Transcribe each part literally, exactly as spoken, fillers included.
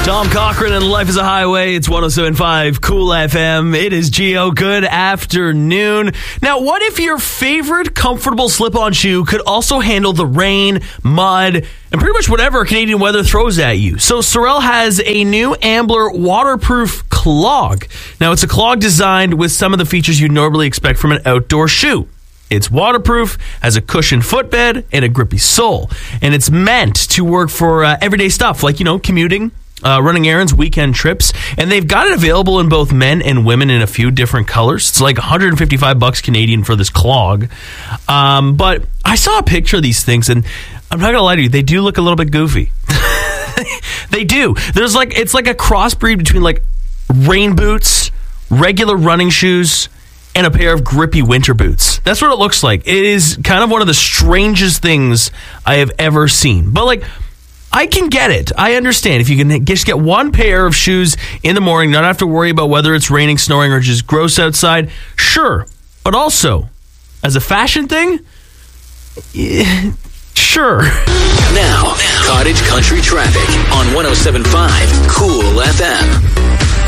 Tom Cochran and Life is a Highway. It's one oh seven point five Cool F M. It is Gio. Good afternoon. Now, what if your favorite comfortable slip-on shoe could also handle the rain, mud, and pretty much whatever Canadian weather throws at you? So Sorel has a new Ambler waterproof clog. Now, it's a clog designed with some of the features you'd normally expect from an outdoor shoe. It's waterproof, has a cushioned footbed, and a grippy sole. And it's meant to work for uh, everyday stuff like, you know, commuting, uh, running errands, weekend trips. And they've got it available in both men and women in a few different colors. It's like one hundred fifty-five bucks Canadian for this clog. Um, but I saw a picture of these things, and I'm not going to lie to you, they do look a little bit goofy. They do. There's like, it's like a crossbreed between like rain boots, regular running shoes, and a pair of grippy winter boots. That's what it looks like. It is kind of one of the strangest things I have ever seen. But like, I can get it. I understand. If you can just get one pair of shoes in the morning, not have to worry about whether it's raining, snowing, or just gross outside, sure. But also, as a fashion thing, yeah, sure. Now, Cottage Country Traffic on one oh seven point five Cool F M.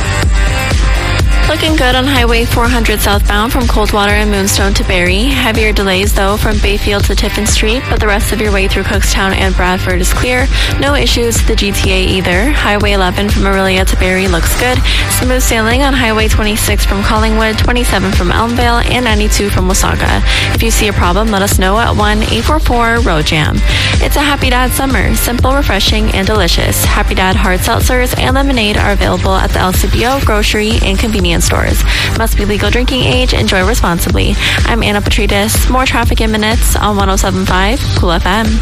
Looking good on Highway four hundred southbound from Coldwater and Moonstone to Barrie. Heavier delays, though, from Bayfield to Tiffin Street, but the rest of your way through Cookstown and Bradford is clear. No issues with the G T A either. Highway eleven from Orillia to Barrie looks good. Smooth sailing on Highway twenty-six from Collingwood, twenty-seven from Elmvale, and ninety-two from Wasaga. If you see a problem, let us know at one eight four four road jam. It's a Happy Dad summer. Simple, refreshing, and delicious. Happy Dad hard seltzers and lemonade are available at the L C B O, grocery, and convenience stores. Must be legal drinking age. Enjoy responsibly. I'm Anna Petrides. More traffic in minutes on one oh seven point five Cool F M.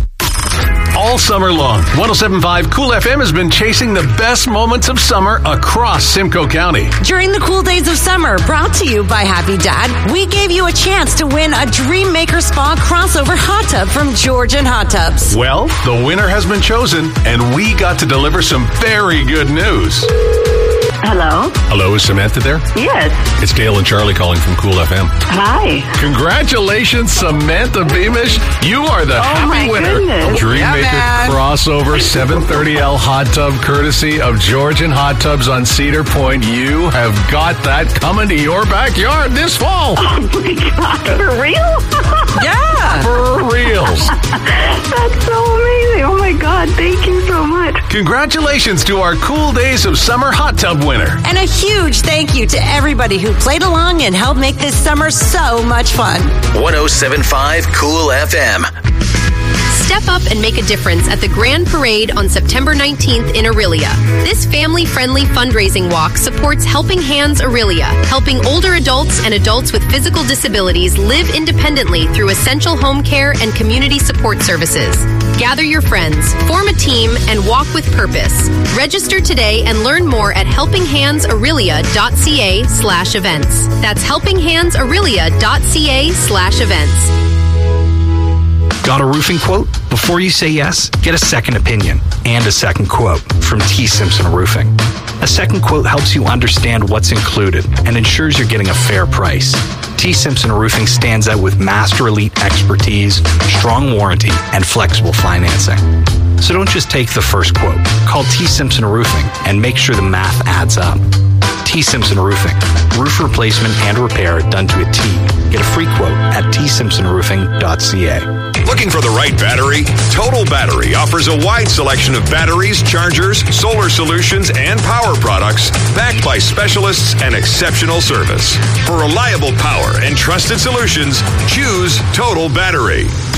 All summer long, one oh seven point five Cool F M has been chasing the best moments of summer across Simcoe County. During the cool days of summer, brought to you by Happy Dad, we gave you a chance to win a Dream Maker Spa crossover hot tub from Georgian Hot Tubs. Well, the winner has been chosen, and we got to deliver some very good news. Hello? Hello, is Samantha there? Yes. It's Dale and Charlie calling from Cool F M. Hi. Congratulations, Samantha Beamish. You are the Oh, happy my winner goodness. of Dream Yeah, Maker man. Crossover seven thirty L Hot Tub, courtesy of Georgian Hot Tubs on Cedar Point. You have got that coming to your backyard this fall. Oh, my God. For real? Yeah. For reals. That's so amazing. Oh, my God. Thank you so much. Congratulations to our Cool Days of Summer Hot Tub winner. And a huge thank you to everybody who played along and helped make this summer so much fun. one oh seven point five Cool F M. Step up and make a difference at the Grand Parade on September nineteenth in Orillia. This family-friendly fundraising walk supports Helping Hands Orillia, helping older adults and adults with physical disabilities live independently through essential home care and community support services. Gather your friends, form a team, and walk with purpose. Register today and learn more at helpinghandsorillia.ca slash events. That's helpinghandsorillia.ca slash events. Got a roofing quote? Before you say yes, get a second opinion and a second quote from T. Simpson Roofing. A second quote helps you understand what's included and ensures you're getting a fair price. T. Simpson Roofing stands out with Master Elite expertise, strong warranty, and flexible financing. So don't just take the first quote. Call T. Simpson Roofing and make sure the math adds up. T. Simpson Roofing. Roof replacement and repair done to a T. Get a free quote at t simpson roofing dot c a. Looking for the right battery? Total Battery offers a wide selection of batteries, chargers, solar solutions, and power products backed by specialists and exceptional service. For reliable power and trusted solutions, choose Total Battery.